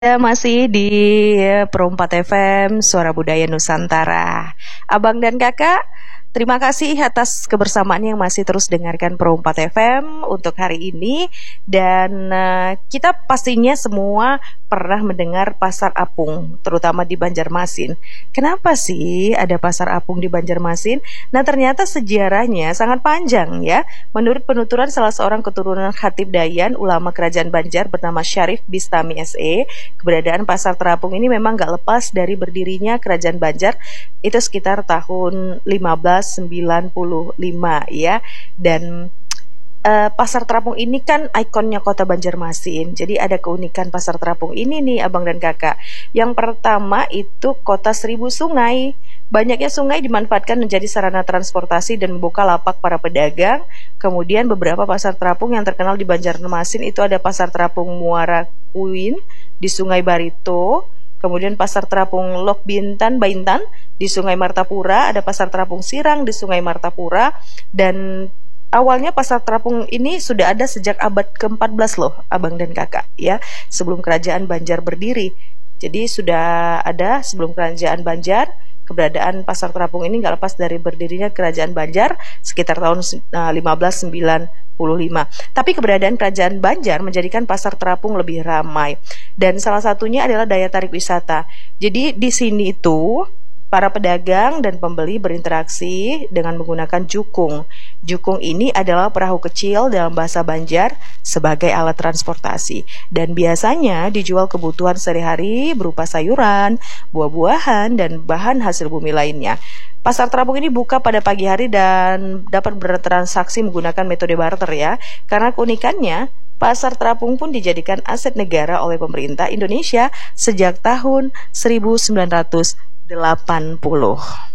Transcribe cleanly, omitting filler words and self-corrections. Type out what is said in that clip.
Ya, masih di Perumpat FM, Suara Budaya Nusantara. Abang dan kakak, terima kasih atas kebersamaan yang masih terus dengarkan Perumpat FM untuk hari ini. Dan kita pastinya semua pernah mendengar Pasar Apung, terutama di Banjarmasin. Kenapa sih ada Pasar Apung di Banjarmasin? Nah, ternyata sejarahnya sangat panjang ya. Menurut penuturan salah seorang keturunan Khatib Dayan, ulama kerajaan Banjar bernama Syarif Bistami SE, keberadaan Pasar Terapung ini memang gak lepas dari berdirinya Kerajaan Banjar itu sekitar tahun 1595 ya. Dan Pasar Terapung ini kan ikonnya kota Banjarmasin. Jadi ada keunikan Pasar Terapung ini nih abang dan kakak. Yang pertama itu kota seribu sungai. Banyaknya sungai dimanfaatkan menjadi sarana transportasi dan membuka lapak para pedagang. Kemudian beberapa pasar terapung yang terkenal di Banjarmasin itu ada Pasar Terapung Muara Kuin di Sungai Barito. Kemudian Pasar Terapung Lok Bintan di Sungai Martapura, ada Pasar Terapung Sirang di Sungai Martapura, dan awalnya Pasar Terapung ini sudah ada sejak abad ke-14 loh, abang dan kakak ya, sebelum Kerajaan Banjar berdiri. Jadi sudah ada sebelum Kerajaan Banjar. Keberadaan Pasar Terapung ini nggak lepas dari berdirinya Kerajaan Banjar sekitar tahun 1595. Tapi keberadaan Kerajaan Banjar menjadikan Pasar Terapung lebih ramai. Dan salah satunya adalah daya tarik wisata. Jadi di sini itu para pedagang dan pembeli berinteraksi dengan menggunakan jukung. Jukung ini adalah perahu kecil dalam bahasa Banjar sebagai alat transportasi. Dan biasanya dijual kebutuhan sehari-hari berupa sayuran, buah-buahan, dan bahan hasil bumi lainnya. Pasar Terapung ini buka pada pagi hari dan dapat bertransaksi menggunakan metode barter ya. Karena keunikannya, Pasar Terapung pun dijadikan aset negara oleh pemerintah Indonesia sejak tahun 1980.